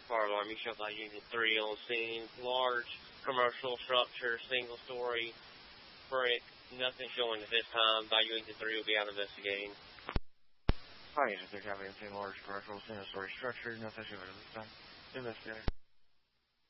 Fire alarm, you shot by Unit 3 on scene. Large commercial structure, single story, brick. Nothing showing at this time. By Unit 3 will be out investigating. Hi, Unit 3, having a large commercial single story structure. Nothing showing at this time. Investigating.